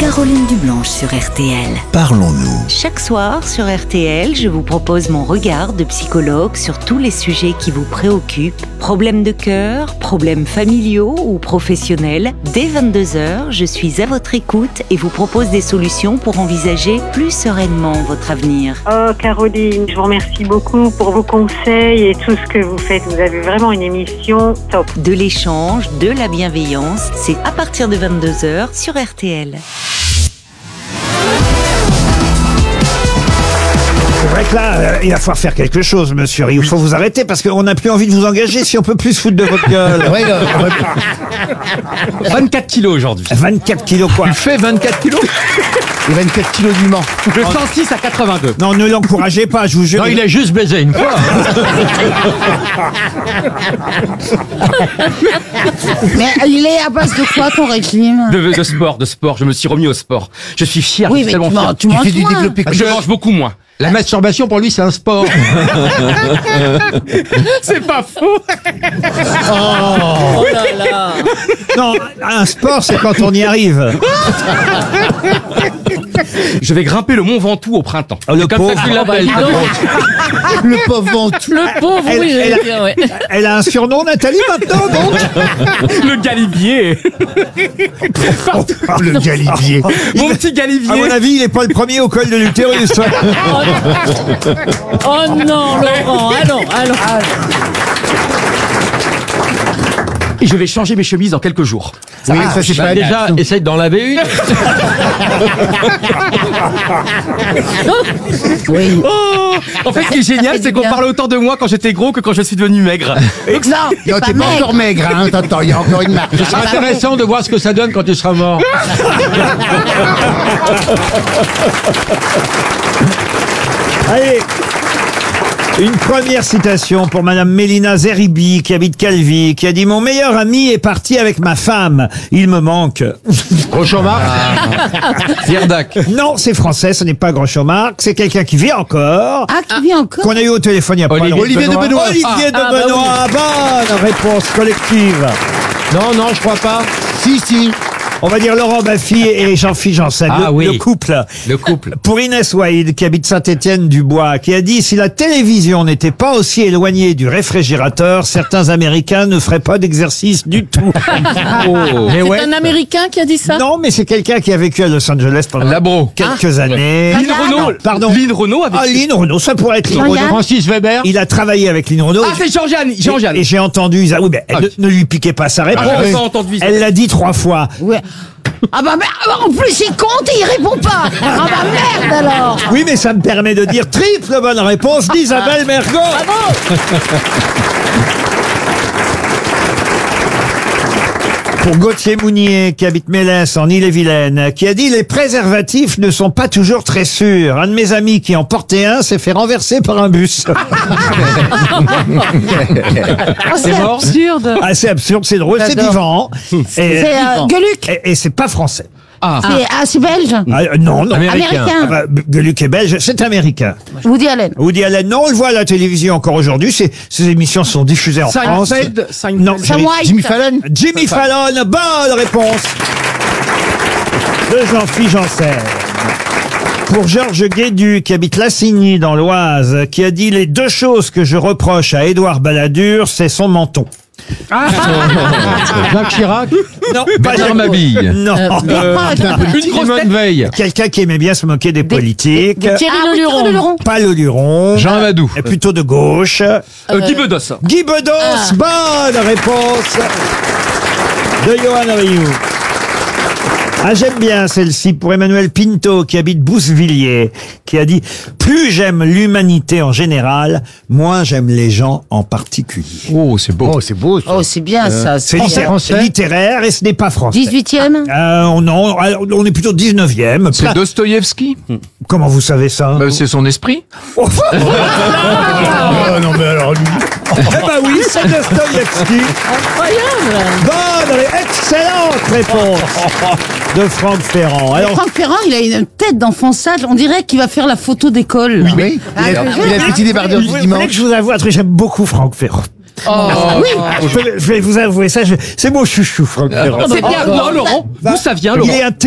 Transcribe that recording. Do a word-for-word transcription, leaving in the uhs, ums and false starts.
Caroline Dublanche sur R T L. Parlons-nous. Chaque soir sur R T L, je vous propose mon regard de psychologue sur tous les sujets qui vous préoccupent. Problèmes de cœur, problèmes familiaux ou professionnels. Dès vingt-deux heures, je suis à votre écoute et vous propose des solutions pour envisager plus sereinement votre avenir. Oh Caroline, je vous remercie beaucoup pour vos conseils et tout ce que vous faites. Vous avez vraiment une émission top. De l'échange, de la bienveillance, c'est à partir de vingt-deux heures sur R T L. C'est vrai que là, euh, il va falloir faire quelque chose, monsieur. Il faut vous arrêter parce qu'on n'a plus envie de vous engager si on peut plus se foutre de votre gueule. vingt-quatre kilos aujourd'hui. vingt-quatre kilos quoi? Tu fais vingt-quatre kilos? Et vingt-quatre kilos du Mans. De cent six à quatre-vingt-deux. Non, ne l'encouragez pas, je vous jure. Non, il a juste baisé une fois. Mais il est à base de quoi ton régime? De, de sport, de sport. Je me suis remis au sport. Je suis fier. Oui, je suis mais tellement tu fier. manges, tu manges fais du moins. développé Je mange beaucoup moins. La masturbation pour lui c'est un sport. C'est pas faux. Oh là là. Non, un sport, c'est quand on y arrive. Je vais grimper le Mont Ventoux au printemps. Oh, le C'est comme pauvre. ça que je l'appelle. Le pauvre ventoux. Le pauvre, Elle, oui, elle j'allais a, dire, ouais. elle a un surnom, Nathalie, maintenant, donc. Le galibier. Le galibier. Mon petit galibier. À mon avis, il n'est pas le premier au col de l'utérus. Oh non, Laurent, allons, allons. Et je vais changer mes chemises dans quelques jours. Oui, ça c'est pas Déjà, essaye d'en laver une. Oui. Oh, en fait, ce qui est génial, c'est qu'on parle autant de moi quand j'étais gros que quand je suis devenu maigre. Non, Non, t'es pas encore maigre, hein. Attends, il y a encore une marque. C'est intéressant de voir ce que ça donne quand tu seras mort. Allez, une première citation pour Madame Mélina Zeribi, qui habite Calvi, qui a dit « Mon meilleur ami est parti avec ma femme. Il me manque. » Gros-Marc. Pierre Dac. Non, c'est français, ce n'est pas Groucho-Marx, c'est quelqu'un qui vit encore, Ah, qui vit encore? qu'on a eu au téléphone il y a pas Olivier longtemps. Olivier de Benoît. Olivier de Ah, bah Benoît, bonne réponse collective. Non, non, je crois pas. Si, si. On va dire Laurent Baffy et Jean-Philippe Janssen, Ah le, oui. le couple. Le couple. Pour Inès Waïd, qui habite Saint-Étienne-du-Bois, qui a dit « Si la télévision n'était pas aussi éloignée du réfrigérateur, certains Américains ne feraient pas d'exercice du tout. Oh. Mais C'est ouais. un Américain qui a dit ça? Non, mais c'est quelqu'un qui a vécu à Los Angeles pendant Labro. quelques années. Lynn Renault. Pardon. Lynn Renault avec. Ah, Lynn Renault, ça pourrait être Lynn Jean-Yann. Renault. Francis Weber. Il a travaillé avec Lynn Renault. Ah, c'est Jean-Jeanne. Jean-Jeanne. Et, et j'ai entendu, ils a- oui, mais Ah, ne, ne lui piquez pas sa réponse. Ah, j'avais pas entendu ça. Elle l'a dit trois fois. Ouais. Ah bah merde, en plus il compte et il répond pas. Ah bah merde alors. Oui, mais ça me permet de dire triple bonne réponse d'Isabelle Mergo. Pour Gauthier Mounier, qui habite Mélès en Île-et-Vilaine, qui a dit « Les préservatifs ne sont pas toujours très sûrs. Un de mes amis qui en portait un s'est fait renverser par un bus. Oh, c'est absurde. » Ah, c'est absurde, c'est drôle, c'est J'adore. vivant. Et, C'est euh, Gueuluc. et, et c'est pas français. Ah. C'est ah, c'est belge. Ah, euh, non, non. Américain. Ah bah, Gueuluc est belge, c'est américain. Woody Allen. Woody Allen, non, on le voit à la télévision encore aujourd'hui. Ces, ces émissions sont diffusées en France. Seinfeld. Seinfeld. Non, Sam j'avais- White. Jimmy Fallon. Jimmy Fallon, bonne réponse de Jean-Philippe Janssen. Pour Georges Guédu, qui habite Lassigny dans l'Oise, qui a dit « Les deux choses que je reproche à Édouard Balladur, c'est son menton. » Jacques Chirac. Non, Bernard Jacques- Mabille. Non. Euh, Une grosse tête. Veil. Quelqu'un qui aimait bien se moquer des, politiques. Thierry Ah, oui, Leluron. Thierry Leluron. Pas le Luron. Jean Amadou. Et plutôt de gauche. Euh, Guy Bedos. Guy Bedos, bonne réponse de Johan Rioux. Ah, j'aime bien celle-ci pour Emmanuel Pinto, qui habite Boussvilliers, qui a dit « Plus j'aime l'humanité en général, moins j'aime les gens en particulier. Oh, c'est beau. Oh, c'est beau. ça. Oh, c'est bien ça. » C'est C'est littéraire, français. littéraire et ce n'est pas français. dix-huitième. Euh, non, alors, on est plutôt dix-neuvième. C'est Dostoïevski. Comment vous savez ça? Bah, c'est son esprit. Oh, Ah, non, mais alors lui. eh ben oui, c'est Dostoïevski. Incroyable. Bonne et excellente réponse de Franck Ferrand. Alors, Franck Ferrand, il a une tête d'enfant sage. On dirait qu'il va faire la photo d'école. là. Oui, il a, il a le petit débardeur vous du voulez dimanche. que je vous avoue un truc, j'aime beaucoup Franck Ferrand. Oui. Je vais, je vais vous avouer ça, je- c'est mon chouchou, Franck Ferrand. C'est bien. Non, Laurent. D'où ça vient, Il Laurent? est un